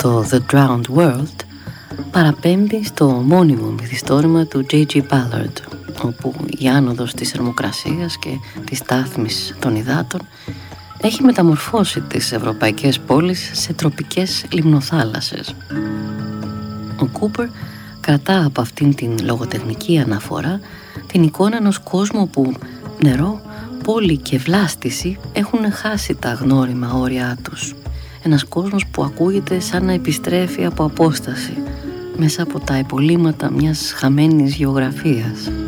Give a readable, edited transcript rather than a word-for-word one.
το The Drowned World παραπέμπει στο μόνιμο μυθιστόρημα του J.G. Ballard, όπου η άνοδος της θερμοκρασίας και της στάθμης των υδάτων έχει μεταμορφώσει τις ευρωπαϊκές πόλεις σε τροπικές λιμνοθάλασσες. Ο Κούπερ κρατά από αυτήν την λογοτεχνική αναφορά την εικόνα ενός κόσμου όπου νερό, πόλη και βλάστηση έχουν χάσει τα γνώριμα όρια τους. Ένας κόσμος που ακούγεται σαν να επιστρέφει από απόσταση μέσα από τα υπολείμματα μιας χαμένης γεωγραφίας.